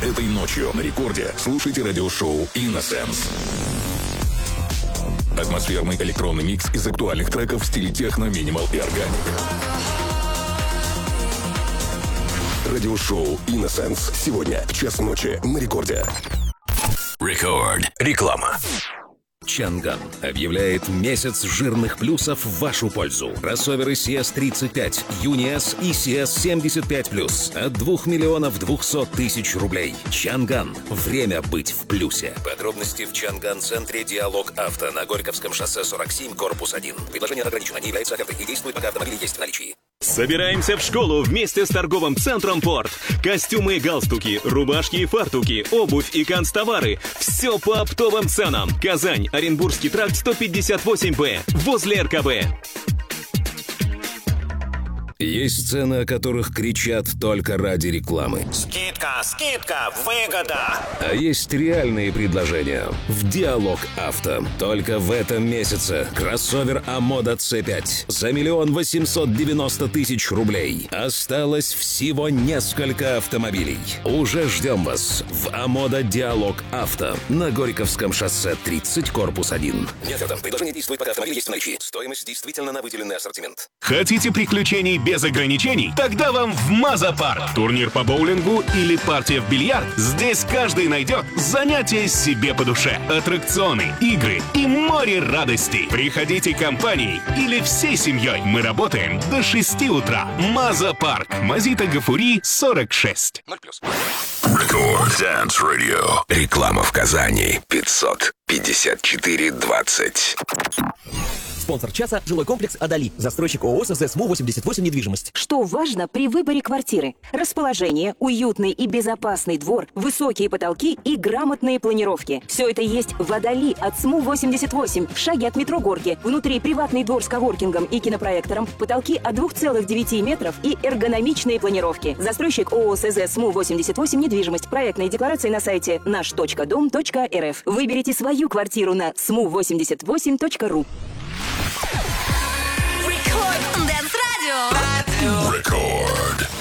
Этой ночью на рекорде слушайте радиошоу «Innocence». Атмосферный электронный микс из актуальных треков в стиле техно, минимал и органик. Радиошоу «Innocence» сегодня в час ночи на рекорде. Рекорд. Реклама. Чанган объявляет месяц жирных плюсов в вашу пользу. Кроссоверы CS35, Uni-S и CS75+. От 2 миллионов 200 тысяч рублей. Чанган. Время быть в плюсе. Подробности в Чанган-центре «Диалог Авто» на Горьковском шоссе 47, корпус 1. Предложение ограничено, не является офертой и действует, пока автомобиль есть в наличии. Собираемся в школу вместе с торговым центром «Порт». Костюмы и галстуки, рубашки и фартуки, обувь и канцтовары. Все по оптовым ценам. Казань, Оренбургский тракт 158Б, возле РКБ. Есть цены, о которых кричат только ради рекламы. Скидка, скидка, выгода. А есть реальные предложения. В «Диалог Авто». Только в этом месяце кроссовер Амода C5 за 1 890 000 рублей. Осталось всего несколько автомобилей. Уже ждем вас в Амода Диалог Авто на Горьковском шоссе 30, корпус 1. Нет, предложение действует, пока автомобиль есть в наличии. Стоимость действительно на выделенный ассортимент. Хотите приключений без ограничений? Тогда вам в Маза-парк. Турнир по боулингу или партия в бильярд? Здесь каждый найдет занятие себе по душе. Аттракционы, игры и море радостей. Приходите компанией или всей семьей. Мы работаем до 6 утра. Маза-парк. Мазита Гафури, 46. 0+. Рекорд Dance Radio. Реклама в Казани. 554-20. Спонсор часа – жилой комплекс «Адали». Застройщик ООО СМУ-88 «Недвижимость». Что важно при выборе квартиры? Расположение, уютный и безопасный двор, высокие потолки и грамотные планировки. Все это есть в «Адали» от СМУ-88, в шаге от метро Горки. Внутри приватный двор с коворкингом и кинопроектором, потолки от 2,9 метров и эргономичные планировки. Застройщик ООО СМУ-88 «Недвижимость». Проектные декларации на сайте наш.дом.рф. Выберите свою квартиру на smu88.ru. Рекорд Dance Radio. Рекорд.